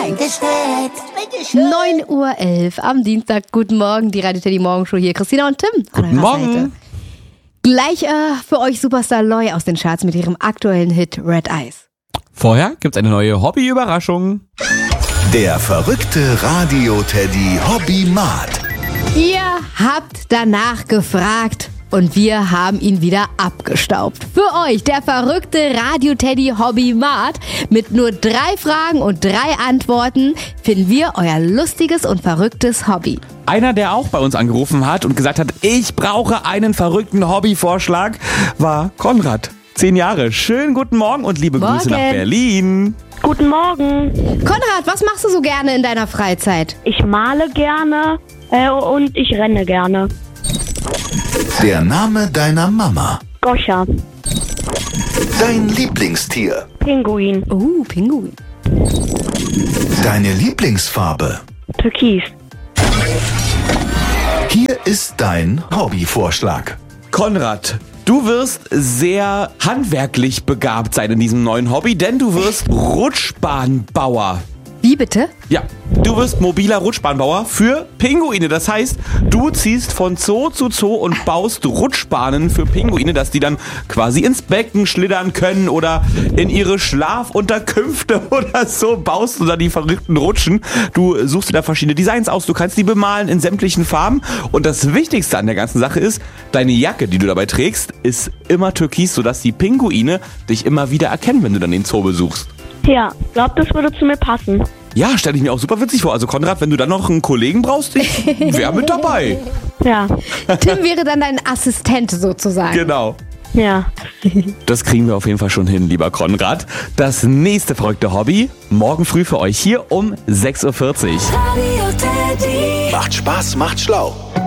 Eingesteckt. 9:11 Uhr am Dienstag. Guten Morgen, die Radio Teddy Morgenshow hier. Christina und Tim. Guten Morgen. Gleich für euch Superstar Loy aus den Charts mit ihrem aktuellen Hit Red Eyes. Vorher gibt's eine neue Hobby-Überraschung. Der verrückte Radio-Teddy Hobby-Mat. Ihr habt danach gefragt und wir haben ihn wieder abgestaubt. Für euch der verrückte Radio-Teddy Hobby-Mat. Mit nur 3 Fragen und 3 Antworten finden wir euer lustiges und verrücktes Hobby. Einer, der auch bei uns angerufen hat und gesagt hat, ich brauche einen verrückten Hobbyvorschlag, war Konrad. 10 Jahre. Schönen guten Morgen und liebe Grüße nach Berlin. Guten Morgen. Konrad, was machst du so gerne in deiner Freizeit? Ich male gerne und ich renne gerne. Der Name deiner Mama. Goscha. Dein Lieblingstier. Pinguin. Pinguin. Deine Lieblingsfarbe. Türkis. Hier ist dein Hobbyvorschlag. Konrad, du wirst sehr handwerklich begabt sein in diesem neuen Hobby, denn du wirst Rutschbahnbauer. Wie bitte? Ja, du wirst mobiler Rutschbahnbauer für Pinguine. Das heißt, du ziehst von Zoo zu Zoo und baust Rutschbahnen für Pinguine, dass die dann quasi ins Becken schlittern können oder in ihre Schlafunterkünfte oder so baust du da die verrückten Rutschen. Du suchst dir da verschiedene Designs aus, du kannst die bemalen in sämtlichen Farben. Und das Wichtigste an der ganzen Sache ist, deine Jacke, die du dabei trägst, ist immer türkis, sodass die Pinguine dich immer wieder erkennen, wenn du dann den Zoo besuchst. Ja, glaub, das würde zu mir passen. Ja, stelle ich mir auch super witzig vor. Also Konrad, wenn du dann noch einen Kollegen brauchst, ich wäre mit dabei. Ja. Tim wäre dann dein Assistent sozusagen. Genau. Ja. Das kriegen wir auf jeden Fall schon hin, lieber Konrad. Das nächste verrückte Hobby, morgen früh für euch hier um 6:40 Uhr. Macht Spaß, macht schlau.